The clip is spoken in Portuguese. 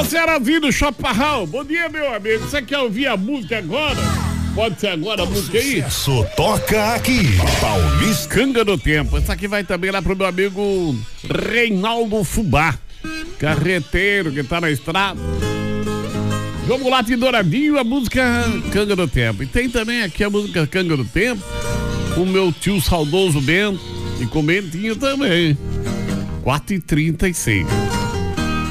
Cearazinho do Chaparral. Bom dia, meu amigo. Você quer ouvir a música agora? Pode ser agora a música aí? Sucesso toca aqui. Paulista. Canga do Tempo. Essa aqui vai também lá pro meu amigo Reinaldo Fubá, carreteiro que tá na estrada. Vamos lá, tem Douradinho, a música Canga do Tempo. E tem também aqui a música Canga do Tempo, o meu tio saudoso Bento e com Bentinho também. 4h36.